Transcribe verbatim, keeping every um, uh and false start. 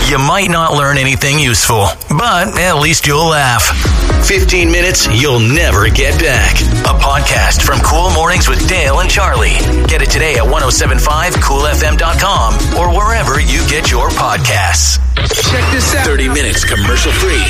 You might not learn anything useful, but at least you'll laugh. fifteen minutes you'll never get back. A podcast from Cool Mornings with Dale and Charlie. Get it today at ten seventy-five cool f m dot com or wherever you get your podcasts. Check this out. thirty minutes commercial free.